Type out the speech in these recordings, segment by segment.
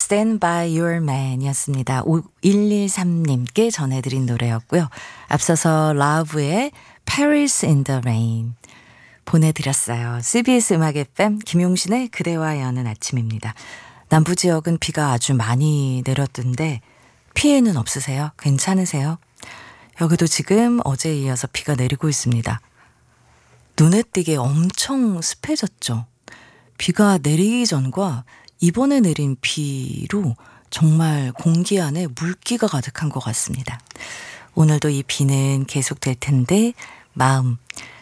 Stand by Your Man 이었습니다. 113님께 전해드린 노래였고요. 앞서서 라브의 Paris in the Rain 보내드렸어요. CBS 음악 FM 김용신의 그대와 여는 아침입니다. 남부지역은 비가 아주 많이 내렸던데 피해는 없으세요? 괜찮으세요? 여기도 지금 어제에 이어서 비가 내리고 있습니다. 눈에 띄게 엄청 습해졌죠. 비가 내리기 전과 이번에 내린 비로 정말 공기 안에 물기가 가득한 것 같습니다. 오늘도 이 비는 계속될 텐데 마음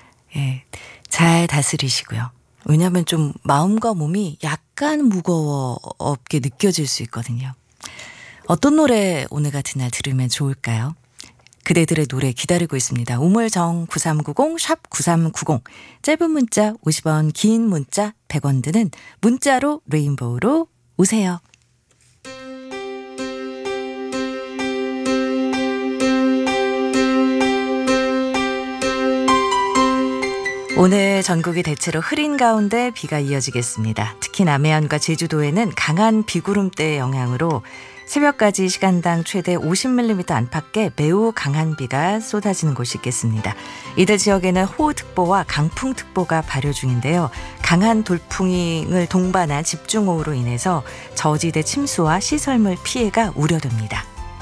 잘 다스리시고요. 왜냐하면 좀 마음과 몸이 약간 무거워없게 느껴질 수 있거든요. 어떤 노래 오늘 같은 날 들으면 좋을까요? 그대들의 노래 기다리고 있습니다. 우물정 9390 샵 9390 짧은 문자 50원 긴 문자 100원 드는 문자로 레인보우로 오세요. 오늘 전국이 대체로 흐린 가운데 비가 이어지겠습니다. 특히 남해안과 제주도에는 강한 비구름대의 영향으로 새벽까지 시간당 최대 50mm 안팎의 매우 강한 비가 쏟아지는 곳이 있겠습니다. 이들 지역에는 호우특보와 강풍특보가 발효 중인데요. 강한 돌풍을 동반한 집중호우로 인해서 저지대 침수와 시설물 피해가 우려됩니다.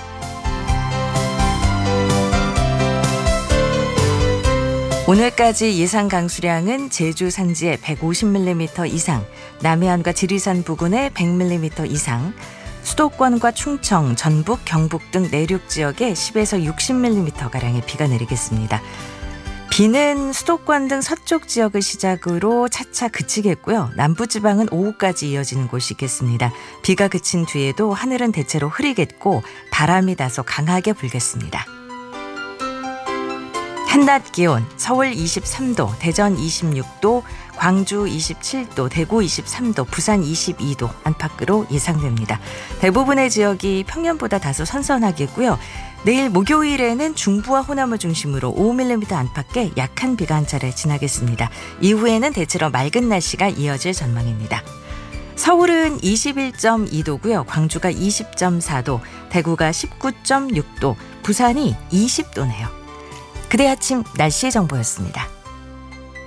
오늘까지 예상 강수량은 제주 산지에 150mm 이상, 남해안과 지리산 부근에 100mm 이상, 수도권과 충청, 전북, 경북 등 내륙 지역에 10에서 60mm가량의 비가 내리겠습니다. 비는 수도권 등 서쪽 지역을 시작으로 차차 그치겠고요. 남부지방은 오후까지 이어지는 곳이 있겠습니다. 비가 그친 뒤에도 하늘은 대체로 흐리겠고 바람이 다소 강하게 불겠습니다. 한낮 기온 서울 23도, 대전 26도, 광주 27도, 대구 23도, 부산 22도 안팎으로 예상됩니다. 대부분의 지역이 평년보다 다소 선선하겠고요. 내일 목요일에는 중부와 호남을 중심으로 5mm 안팎의 약한 비가 한 차례 지나겠습니다. 이후에는 대체로 맑은 날씨가 이어질 전망입니다. 서울은 21.2도고요. 광주가 20.4도, 대구가 19.6도, 부산이 20도네요. 그대 아침 날씨 정보였습니다.